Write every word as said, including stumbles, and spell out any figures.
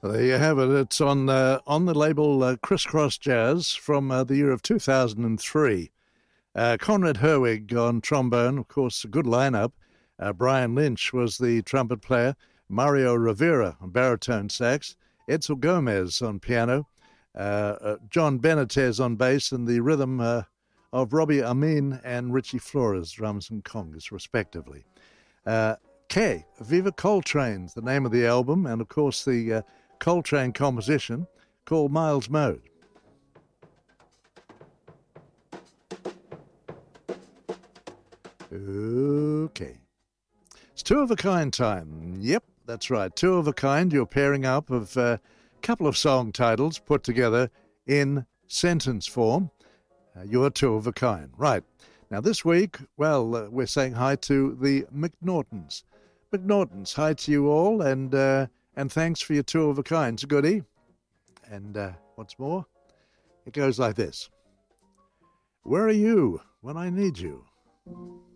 There you have it. It's on uh, on the label uh, Crisscross Jazz from uh, the year of two thousand three. Uh, Conrad Herwig on trombone, of course, a good lineup. Uh, Brian Lynch was the trumpet player. Mario Rivera on baritone sax. Edsel Gomez on piano. Uh, uh, John Benitez on bass, and the rhythm uh, of Robbie Amin and Richie Flores, drums and congas, respectively. Uh, K, Viva Coltrane's the name of the album, and of course the uh, Coltrane composition called Miles Mode. Okay. It's two of a kind time. Yep, that's right. Two of a kind. You're pairing up of a uh, couple of song titles put together in sentence form. Uh, you're two of a kind. Right. Now this week, well, uh, we're saying hi to the McNaughtons. McNaughtons, hi to you all, and uh, and thanks for your two of a kinds, goodie. And uh, what's more, it goes like this. Where are you when I need you?